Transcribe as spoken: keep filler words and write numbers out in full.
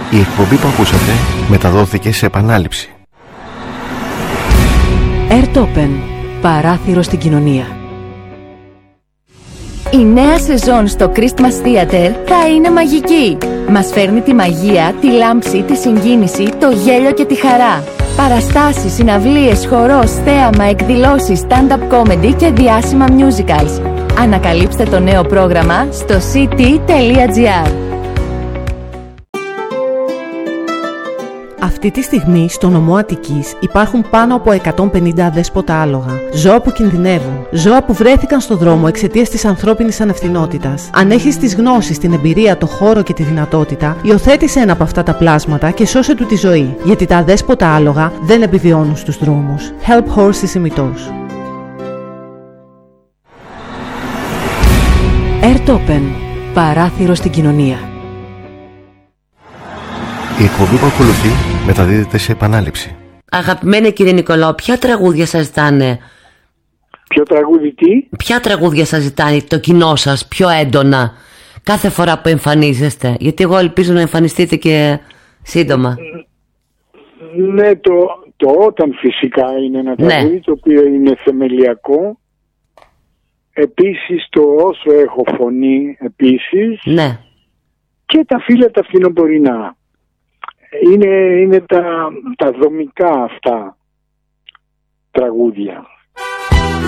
Η εκπομπή που ακούσατε μεταδόθηκε σε επανάληψη. Airtopen, παράθυρο στην κοινωνία. Η νέα σεζόν στο Christmas Theater θα είναι μαγική. Μας φέρνει τη μαγεία, τη λάμψη, τη συγκίνηση, το γέλιο και τη χαρά. Παραστάσεις, συναυλίες, χορός, θέαμα, εκδηλώσεις, stand-up comedy και διάσημα musicals. Ανακαλύψτε το νέο πρόγραμμα στο σι τι τελεία τζι άρ. Αυτή τη στιγμή στο νομό Αττικής υπάρχουν πάνω από εκατόν πενήντα αδέσποτα άλογα. Ζώα που κινδυνεύουν. Ζώα που βρέθηκαν στο δρόμο εξαιτίας της ανθρώπινης ανευθυνότητας. Αν έχεις τις γνώσεις, την εμπειρία, το χώρο και τη δυνατότητα, υιοθέτησε ένα από αυτά τα πλάσματα και σώσε του τη ζωή. Γιατί τα αδέσποτα άλογα δεν επιβιώνουν στους δρόμους. Help Horses ημιτός. Airtopen, παράθυρο στην κοινωνία. Η εκπομπή που ακολουθεί μεταδίδεται σε επανάληψη. Αγαπημένη κύριε Νικολάου, ποια τραγούδια σας ζητάνε? Ποιο τραγούδι τι? Ποια τραγούδια σας ζητάνε το κοινό σας πιο έντονα κάθε φορά που εμφανίζεστε? Γιατί εγώ ελπίζω να εμφανιστείτε και σύντομα. Ναι, το, το όταν φυσικά είναι ένα τραγούδι, ναι, το οποίο είναι θεμελιακό. Επίσης το όσο έχω φωνή επίσης. Ναι. Και τα φύλλα τα φθινοπορεινά. Είναι, είναι τα, τα δομικά αυτά τραγούδια.